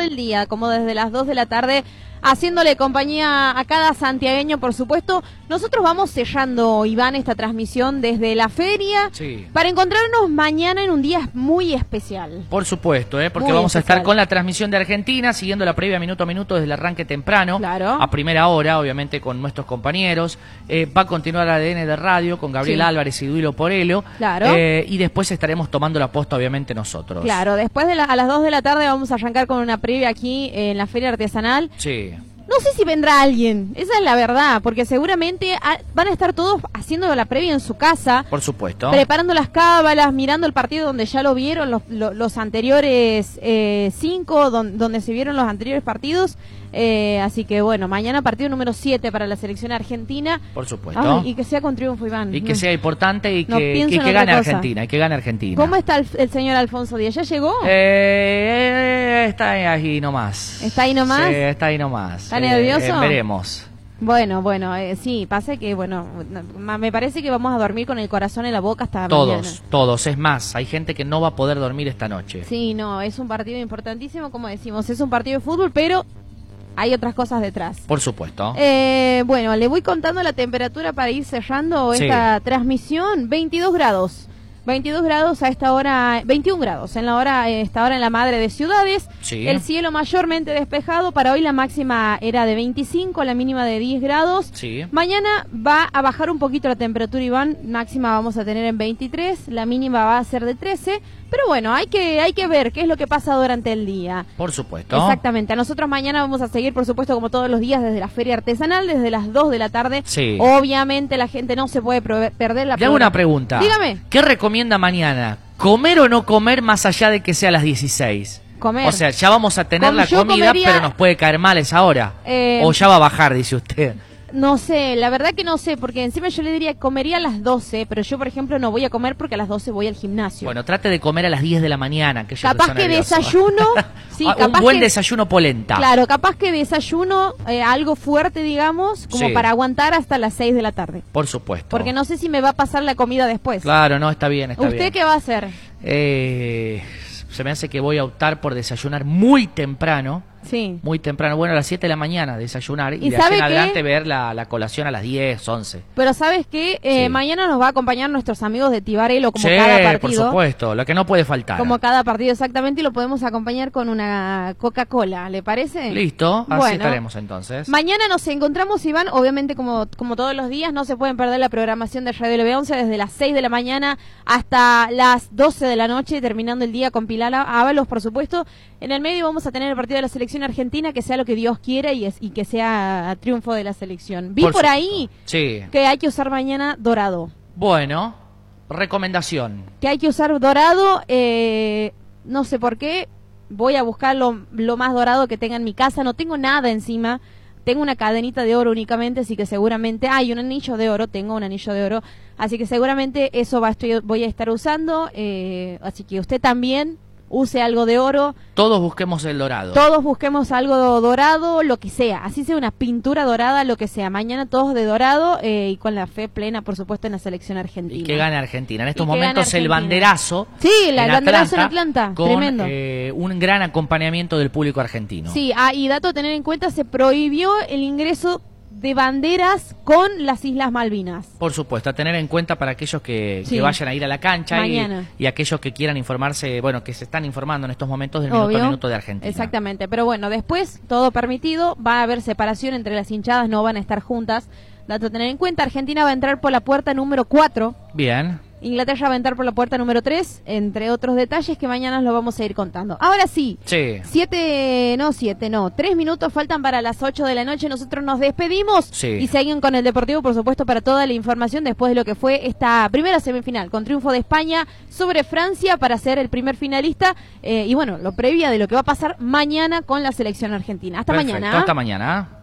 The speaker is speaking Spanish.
el día, como desde las 2 de la tarde, haciéndole compañía a cada santiagueño, por supuesto. Nosotros vamos sellando, Iván, esta transmisión desde la feria, sí, para encontrarnos mañana en un día muy especial. Por supuesto, porque muy vamos especial. a estar con la transmisión de Argentina, siguiendo la previa minuto a minuto desde el arranque temprano, Claro. a primera hora, obviamente con nuestros compañeros. Va a continuar ADN de radio con Gabriel Sí. Álvarez y Duilo Porello. Claro. Y después estaremos tomando la posta, obviamente, nosotros. Claro, después de a las 2 de la tarde vamos a arrancar con una previa aquí en la Feria Artesanal. Sí. No sé si vendrá alguien, esa es la verdad, porque seguramente van a estar todos haciendo la previa en su casa, Por supuesto. preparando las cábalas, mirando el partido donde ya lo vieron los anteriores 5, donde se vieron los anteriores partidos. Así que bueno, mañana partido número 7 para la selección argentina. Por supuesto. Ay, y que sea con triunfo, Iván. Y que sea importante y No que pienso en gane otra cosa. Argentina, y que gane Argentina. ¿Cómo está el señor Alfonso Díaz? ¿Ya llegó? Está ahí nomás. ¿Está ahí nomás? Sí, está ahí nomás. ¿Está nervioso? Veremos. Bueno, sí, pasa que, bueno, me parece que vamos a dormir con el corazón en la boca hasta mañana. Todos. Es más, hay gente que no va a poder dormir esta noche. Sí, no, es un partido importantísimo, como decimos, es un partido de fútbol, pero hay otras cosas detrás. Por supuesto. Bueno, le voy contando la temperatura para ir cerrando esta transmisión. 22 grados. 22 grados a esta hora, 21 grados esta hora en la Madre de Ciudades. Sí. El cielo mayormente despejado. Para hoy la máxima era de 25, la mínima de 10 grados. Sí. Mañana va a bajar un poquito la temperatura, Iván. Máxima vamos a tener en 23, la mínima va a ser de 13. Pero bueno, hay que ver qué es lo que pasa durante el día. Por supuesto. Exactamente. A nosotros mañana vamos a seguir, por supuesto, como todos los días, desde la Feria Artesanal, desde las 2 de la tarde. Sí. Obviamente la gente no se puede perder la Le hago una pregunta. Dígame. ¿Qué recomienda mañana? ¿Comer o no comer más allá de que sea a las 16? Comer. O sea, ya vamos a tener la Yo comida, comería- pero nos puede caer mal esa hora. O ya va a bajar, dice usted. No sé, la verdad que no sé, porque encima yo le diría comería a las 12, pero yo, por ejemplo, no voy a comer porque a las 12 voy al gimnasio. Bueno, trate de comer a las 10 de la mañana. Que yo Capaz soy que nervioso. desayuno, sí, Un capaz buen que- desayuno polenta. Claro, capaz que desayuno algo fuerte, digamos, como Sí. para aguantar hasta las 6 de la tarde. Por supuesto. Porque no sé si me va a pasar la comida después. Claro, no, está bien, está ¿Usted bien. qué va a hacer? Se me hace que voy a optar por desayunar muy temprano. Sí. Muy temprano, bueno, a las 7 de la mañana desayunar y ¿Y de sabe ahí en qué? adelante ver la colación a las 10, 11. Pero ¿sabes qué? Sí. Mañana nos va a acompañar nuestros amigos de Tibarelo, como Sí, cada partido. por supuesto, lo que no puede faltar. Como cada partido, exactamente, y lo podemos acompañar con una Coca-Cola, ¿le parece? Listo, así Bueno. estaremos entonces. Mañana nos encontramos, Iván, obviamente como todos los días, no se pueden perder la programación de Radio LB11 desde las 6 de la mañana hasta las 12 de la noche, terminando el día con Pilar Ábalos, por supuesto. En el medio vamos a tener el partido de la selección argentina, que sea lo que Dios quiera y que sea triunfo de la selección. Vi por ahí Sí. que hay que usar mañana dorado. Bueno, recomendación. Que hay que usar dorado, no sé por qué, voy a buscar lo más dorado que tenga en mi casa, no tengo nada encima, tengo una cadenita de oro únicamente, así que seguramente, un anillo de oro, tengo un anillo de oro, así que seguramente eso voy a estar usando, así que usted también use algo de oro. Todos busquemos el dorado. Todos busquemos algo dorado, lo que sea, así sea una pintura dorada, lo que sea. Mañana todos de dorado y con la fe plena, por supuesto, en la selección argentina. Y que gane Argentina. En estos Y que momentos gane el Argentina. banderazo. Sí, el banderazo en Atlanta, con, tremendo. Un gran acompañamiento del público argentino. Sí, y dato a tener en cuenta, se prohibió el ingreso de banderas con las Islas Malvinas. Por supuesto, a tener en cuenta para aquellos que Sí. vayan a ir a la cancha Mañana. y aquellos que quieran informarse, bueno, que se están informando en estos momentos del minuto Obvio. a minuto de Argentina. Exactamente, pero bueno, después todo permitido, va a haber separación entre las hinchadas, no van a estar juntas. Dato a tener en cuenta, Argentina va a entrar por la puerta número 4, Bien. Inglaterra va a entrar por la puerta número 3, entre otros detalles que mañana los vamos a ir contando. Ahora sí, Sí. 3 minutos faltan para las 8 de la noche, nosotros nos despedimos Sí. y seguimos con el Deportivo, por supuesto, para toda la información después de lo que fue esta primera semifinal, con triunfo de España sobre Francia para ser el primer finalista, y bueno, lo previa de lo que va a pasar mañana con la selección argentina. Hasta Perfecto, mañana. Hasta mañana.